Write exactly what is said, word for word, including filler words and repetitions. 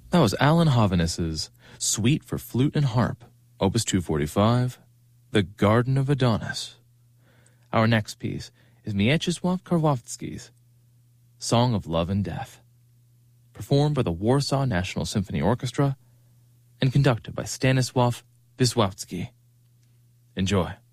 That was Alan Hovhaness's Suite for Flute and Harp, Opus two forty-five, The Garden of Adonis. Our next piece is Mieczysław Karwowski's Song of Love and Death, performed by the Warsaw National Symphony Orchestra and conducted by Stanisław Wisłocki. Enjoy.